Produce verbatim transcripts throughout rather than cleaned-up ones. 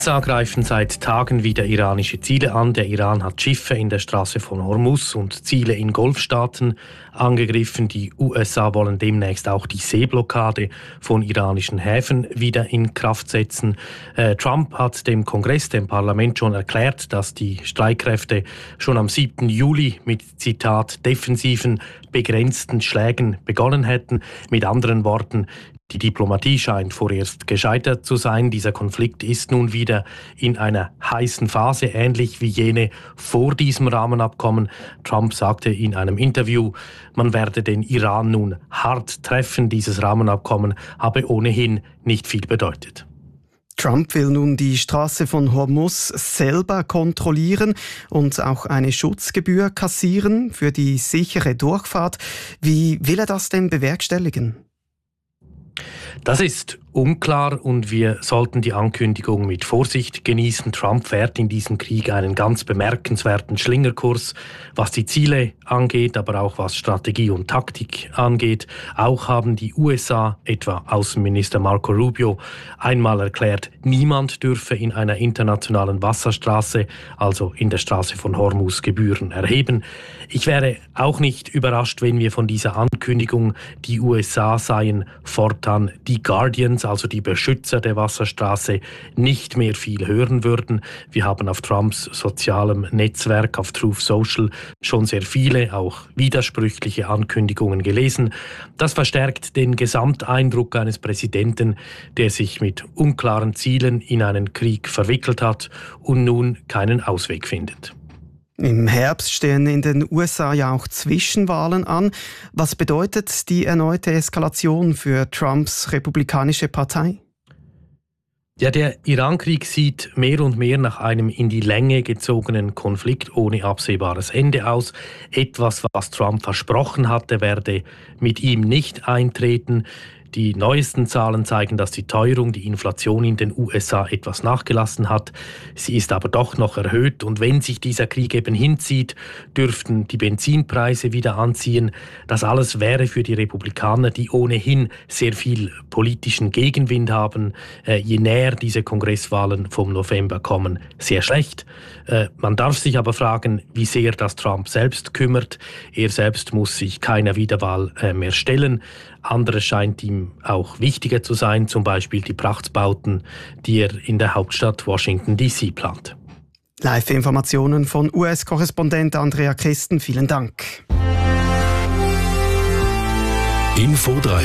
Die U S A greifen seit Tagen wieder iranische Ziele an. Der Iran hat Schiffe in der Straße von Hormuz und Ziele in Golfstaaten angegriffen. Die U S A wollen demnächst auch die Seeblockade von iranischen Häfen wieder in Kraft setzen. Äh, Trump hat dem Kongress, dem Parlament, schon erklärt, dass die Streitkräfte schon am siebten Juli mit, Zitat, defensiven, begrenzten Schlägen begonnen hätten. Mit anderen Worten, die Diplomatie scheint vorerst gescheitert zu sein. Dieser Konflikt ist nun wieder in einer heißen Phase, ähnlich wie jene vor diesem Rahmenabkommen. Trump sagte in einem Interview, man werde den Iran nun hart treffen. Dieses Rahmenabkommen habe ohnehin nicht viel bedeutet. Trump will nun die Straße von Hormuz selber kontrollieren und auch eine Schutzgebühr kassieren für die sichere Durchfahrt. Wie will er das denn bewerkstelligen? Das ist unklar und wir sollten die Ankündigung mit Vorsicht genießen. Trump fährt in diesem Krieg einen ganz bemerkenswerten Schlingerkurs, was die Ziele angeht, aber auch was Strategie und Taktik angeht. Auch haben die U S A, etwa Außenminister Marco Rubio, einmal erklärt, niemand dürfe in einer internationalen Wasserstraße, also in der Straße von Hormuz, Gebühren erheben. Ich wäre auch nicht überrascht, wenn wir von dieser Ankündigung, die U S A seien fortan die Guardians, also die Beschützer der Wasserstraße, nicht mehr viel hören würden. Wir haben auf Trumps sozialem Netzwerk, auf Truth Social, schon sehr viele, auch widersprüchliche Ankündigungen gelesen. Das verstärkt den Gesamteindruck eines Präsidenten, der sich mit unklaren Zielen in einen Krieg verwickelt hat und nun keinen Ausweg findet. Im Herbst stehen in den U S A ja auch Zwischenwahlen an. Was bedeutet die erneute Eskalation für Trumps republikanische Partei? Ja, der Iran-Krieg sieht mehr und mehr nach einem in die Länge gezogenen Konflikt ohne absehbares Ende aus. Etwas, was Trump versprochen hatte, werde mit ihm nicht eintreten. Die neuesten Zahlen zeigen, dass die Teuerung, die Inflation in den U S A etwas nachgelassen hat. Sie ist aber doch noch erhöht und wenn sich dieser Krieg eben hinzieht, dürften die Benzinpreise wieder anziehen. Das alles wäre für die Republikaner, die ohnehin sehr viel politischen Gegenwind haben, äh, je näher diese Kongresswahlen vom November kommen, sehr schlecht. Äh, man darf sich aber fragen, wie sehr das Trump selbst kümmert. Er selbst muss sich keiner Wiederwahl äh, mehr stellen. Anderes scheint ihm auch wichtiger zu sein, zum Beispiel die Prachtbauten, die er in der Hauptstadt Washington D C plant. Live-Informationen von U S-Korrespondent Andrea Christen, vielen Dank. Info drei.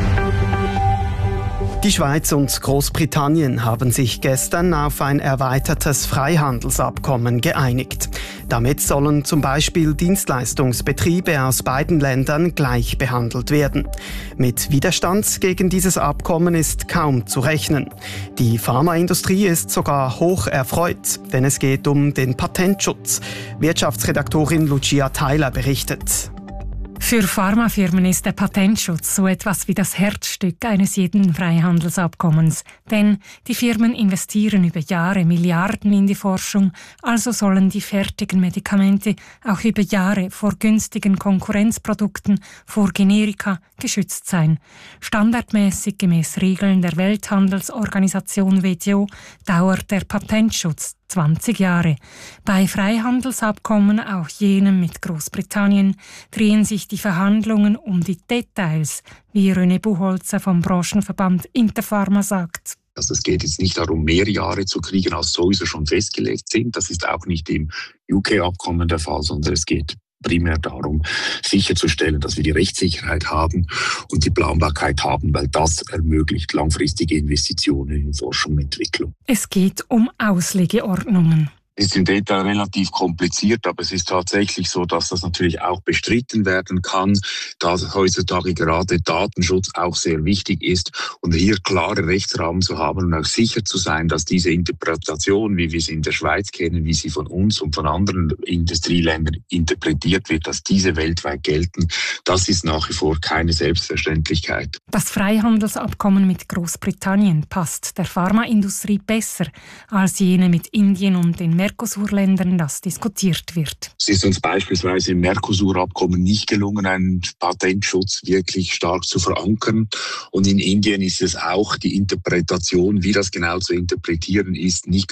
Die Schweiz und Großbritannien haben sich gestern auf ein erweitertes Freihandelsabkommen geeinigt. Damit sollen zum Beispiel Dienstleistungsbetriebe aus beiden Ländern gleich behandelt werden. Mit Widerstand gegen dieses Abkommen ist kaum zu rechnen. Die Pharmaindustrie ist sogar hoch erfreut, denn es geht um den Patentschutz. Wirtschaftsredaktorin Lucia Theiler berichtet. Für Pharmafirmen ist der Patentschutz so etwas wie das Herzstück eines jeden Freihandelsabkommens. Denn die Firmen investieren über Jahre Milliarden in die Forschung, also sollen die fertigen Medikamente auch über Jahre vor günstigen Konkurrenzprodukten, vor Generika geschützt sein. Standardmäßig gemäß Regeln der Welthandelsorganisation W T O dauert der Patentschutz zwanzig Jahre. Bei Freihandelsabkommen, auch jenem mit Großbritannien, drehen sich die Verhandlungen um die Details, wie René Buchholzer vom Branchenverband Interpharma sagt. Also es geht jetzt nicht darum, mehr Jahre zu kriegen, als sowieso schon festgelegt sind. Das ist auch nicht im U K-Abkommen der Fall, sondern es geht primär darum, sicherzustellen, dass wir die Rechtssicherheit haben und die Planbarkeit haben, weil das ermöglicht langfristige Investitionen in Forschung und Entwicklung. Es geht um Auslegeordnungen. Es ist im Detail relativ kompliziert, aber es ist tatsächlich so, dass das natürlich auch bestritten werden kann, da heutzutage gerade Datenschutz auch sehr wichtig ist und hier klare Rechtsrahmen zu haben und auch sicher zu sein, dass diese Interpretation, wie wir sie in der Schweiz kennen, wie sie von uns und von anderen Industrieländern interpretiert wird, dass diese weltweit gelten, das ist nach wie vor keine Selbstverständlichkeit. Das Freihandelsabkommen mit Großbritannien passt der Pharmaindustrie besser als jene mit Indien und den Mercosur-Ländern das diskutiert wird. Es ist uns beispielsweise im Mercosur-Abkommen nicht gelungen, einen Patentschutz wirklich stark zu verankern. Und in Indien ist es auch die Interpretation, wie das genau zu interpretieren ist, nicht